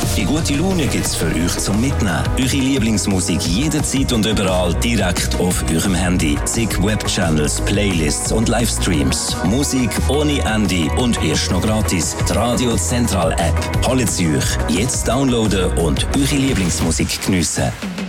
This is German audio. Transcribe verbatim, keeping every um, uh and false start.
Die gute Laune gibt's für euch zum Mitnehmen. Eure Lieblingsmusik jederzeit und überall direkt auf eurem Handy. Zig Webchannels, Playlists und Livestreams. Musik ohne Ende und erst noch gratis. Die Radio Central App. Holt sie euch. Jetzt downloaden und eure Lieblingsmusik geniessen.